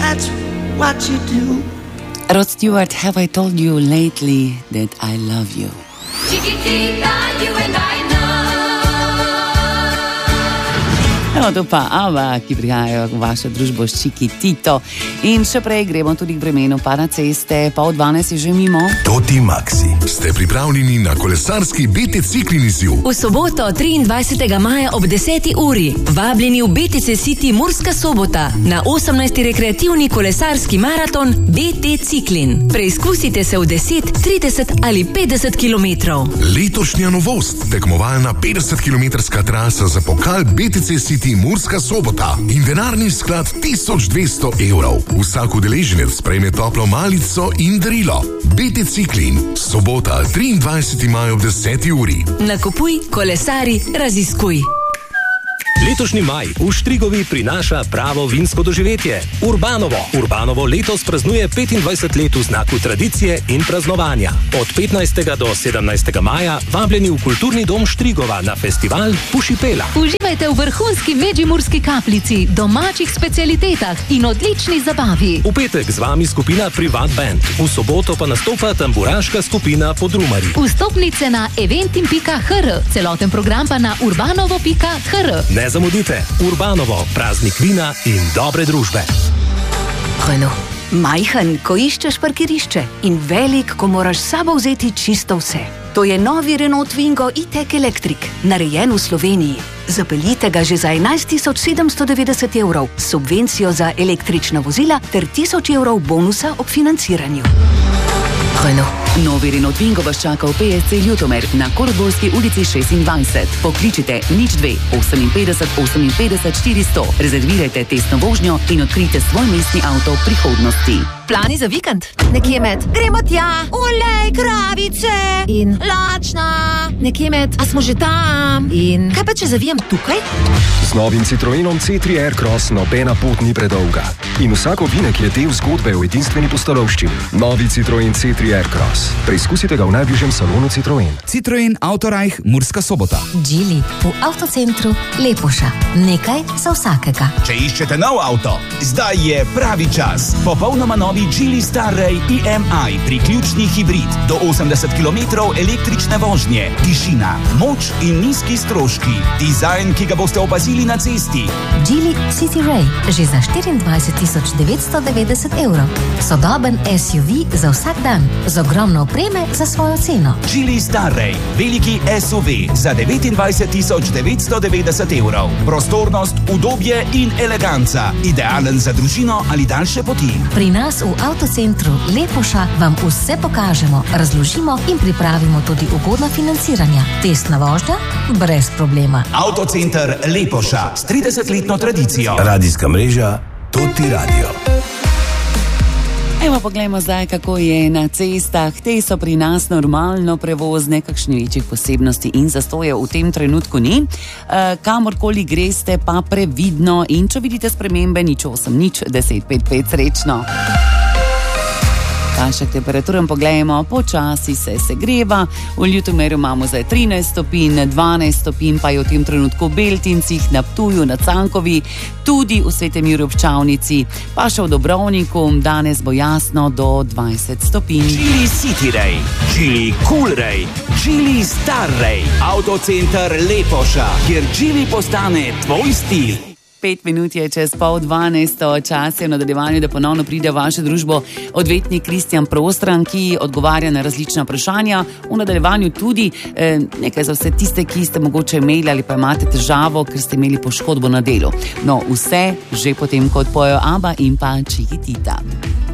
that's what you do. Rod Stewart, have I told you lately that I love you? Chiquitita, you and I know. Evo to pa Ava, ki prihajajo v vašo družbo s Chiquitito. In še prej gremo tudi k vremenu, pa na ceste, pa od 12 je že mimo. Toti Maxi. Ste pripravljeni na kolesarski BT Ciklin izziv? V soboto 23. maja ob 10. uri vabljeni v BTC City Murska Sobota na 18. rekreativni kolesarski maraton BT Ciklin. Preizkusite se v 10, 30 ali 50 km. Letošnja novost, tekmovalna 50-kilometrska trasa za pokal BTC City Murska Sobota in denarni sklad 1200 evrov. Vsak udeleženec prejme toplo malico in darilo. BT Ciklin, sobota 23. maj ob 10. uri. Nakupuj, kolesari, raziskuj. Letošnji maj v Štrigovi prinaša pravo vinsko doživetje. Urbanovo. Urbanovo letos praznuje 25 let v znaku tradicije in praznovanja. Od 15. do 17. maja vabljeni v Kulturni dom Štrigova na festival Pušipela. Uživajte v vrhunski medžimurski kapljici, domačih specialitetah in odlični zabavi. V petek z vami skupina Privat Band. V soboto pa nastopa tamburaška skupina Podrumari. Vstopnice na eventim.hr, celoten program pa na urbanovo.hr. Ne zamudite, Urbanovo, praznik vina in dobre družbe. Renault. Majhen, ko iščeš parkirišče in velik, ko moraš s sabo vzeti čisto vse. To je novi Renault Twingo e-tech Electric, narejen v Sloveniji. Zapeljite ga že za 11.790 evrov, subvencijo za električna vozila ter 1000 evrov bonusa ob financiranju. Renault. Novi Renault Twingo vas čaka v PSC Ljutomer na Koroborski ulici 26. Pokličite 02 58 58 400. Rezervirajte testno vožnjo in odkrijte svoj mestni avto v prihodnosti. Plani za vikend? Nekje med gremo tja, olej, kravice in lačna. Nekje med, a smo že tam in kaj pa če zavijem tukaj? Z novim Citroenom C3 Aircross nobena pot ni predolga. In vsak ovinek je del zgodbe o edinstveni pustolovščini. Novi Citroen C3 Aircross. Preizkusite ga v najbližjem salonu Citroen. Citroen Autorajh Murska Sobota. Geely v avtocentru Lepoša. Nekaj za vsakega. Če iščete nov avto, zdaj je pravi čas. Popolnoma novi Geely Starray EMI, priključni hibrid, do 80 km električne vožnje, tišina, moč in nizki stroški, dizajn, ki ga boste opazili na cesti. Geely City Ray, že za 24.990 evrov. Sodoben SUV za vsak dan, z ogromno opreme za svojo ceno. Geely Starray, veliki SUV za 29.990 evrov. Prostornost, udobje in eleganca, idealen za družino ali daljše poti. Pri nas v avtocentru Lepoša vam vse pokažemo, razložimo in pripravimo tudi ugodna financiranja. Testna vožnja brez problema. Avtocenter Lepoša s 30-letno tradicijo. Radijska mreža Toti Radio. Evo, poglejmo zdaj, kako je na cestah. Te so pri nas normalno prevozne, kakšne večjih posebnosti in zastoje v tem trenutku ni. Kamorkoli greste, pa previdno in če vidite spremembe, 08 10 55 srečno. Kašek temperaturam pogledamo, počasi se segreva. V Ljutomeru imamo zdaj 13 stopinj, 12 stopinj pa je v tem trenutku v Beltincih, na Ptuju, na Cankovi, tudi v Svetem Juriju ob Čavnici, pa še v Dobrovniku, danes bo jasno do 20 stopinj. Geely City Ray, Geely Cool Ray, Geely Star Ray, avtocenter Lepoša, kjer Geely postane tvoj stil. 5 minut je čez 11:30, čas je v nadaljevanju, da ponovno pride v vašo družbo odvetnik Kristjan Prostran, ki odgovarja na različna vprašanja. V nadaljevanju tudi nekaj za vse tiste, ki ste mogoče imeli ali pa imate težavo, ker ste imeli poškodbo na delu. No, vse že potem, ko odpojo Aba in pa Chiquitita.